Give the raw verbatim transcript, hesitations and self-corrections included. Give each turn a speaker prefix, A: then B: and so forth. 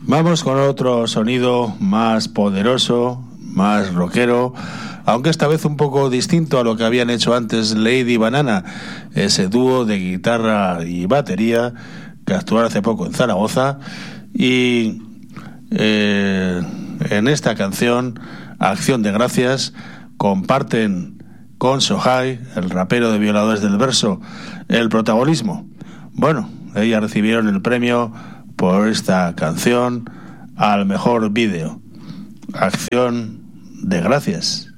A: Vamos con otro sonido más poderoso, más rockero, aunque esta vez un poco distinto a lo que habían hecho antes Lady Banana, ese dúo de guitarra y batería que actuaron hace poco en Zaragoza. Y eh, en esta canción, Acción de Gracias, comparten con Sohai, el rapero de Violadores del Verso, el protagonismo. Bueno, ellas recibieron el premio por esta canción al mejor vídeo. Acción de Gracias.